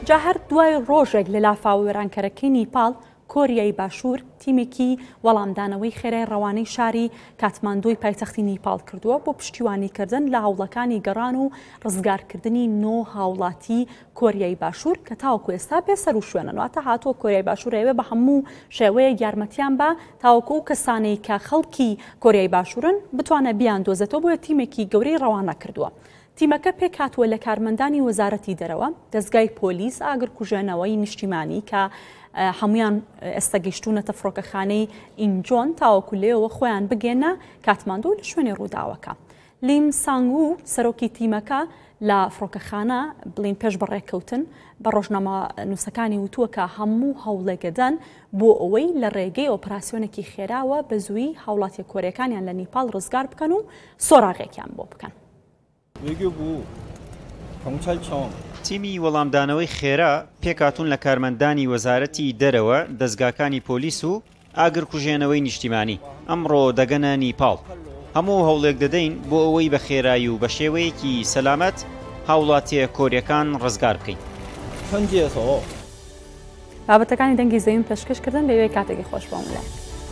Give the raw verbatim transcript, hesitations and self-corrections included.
جا هەر دوای ڕۆژێک لە لافاوە وێرانکەرەکەی نیپاڵ کۆریای باشوور تیمێکی وەڵامدانەوەی خێرای ڕەوانەی شاری کاتماندۆی پایتەختی نیپاڵ کردووە بۆ پشتیوانیکردن لە هەوڵەکانی گەڕان و ڕزگارکردنی نۆ هاوڵاتی کۆریای باشوور کە تاوەکو ئێستا بێسەر و شوێنن واتە هاتووە کۆریای باشوورەوێ بە هەموو شێوەیە یارمەتیان بە تاوەکو و کەسانەی کە خەڵکی کۆریای باشوورن بتوانە بیان دۆزێتەوە بۆیە تیمێکی گەورەی ڕەوانە کردووە. تیمەکە پێک هاتووە لە کارمەندانی وەزارەتی دەرەوە، دەستگای پۆلیس، ئاگرکوژێنەوەی نیشتیمانی کە هەمویان ئێستا گەیشتوونەتە فڕۆکەخانەی ئینجۆن تاوەکو لێەوە خۆیان بگێنە کاتماندۆ لە شوێنی ڕووداوەکە. لیم سانگو سەرۆکی تیمەکە لە فڕۆکەخانە بڵین پێش بەڕێکەوتن بە ڕۆژنامە نووسەکانی وتووە کە هەموو هەوڵێگەدان بۆ ئەوەی لە ڕێگەی ئۆپراسیۆنێکی خێراوە بە زووی هاوڵاتی کۆریەکانیان لە نیپاڵ ڕزگار بکەن و سۆراغێکیان بۆ بکەن. تیمی وەڵامدانەوەی خێرا پێکاتون لە کارمەندانی وەزارەتی دەرەوە، دەستگاکانی پۆلیس و ئاگرکوژێنەوەی نیشتیمانی ئەمڕۆ دەگەنە نیپاڵ. هەموو هەوڵێک دەدەین بۆ ئەوەی بە خێرایی و بە شێوەیەکی سەلامەت هاوڵاتیە کۆریەکان ڕزگار بکەین. بابەتەکانی دەنگی زەوین پێشکەشکردن بەوەی کاتێکی خۆش بۆ لای.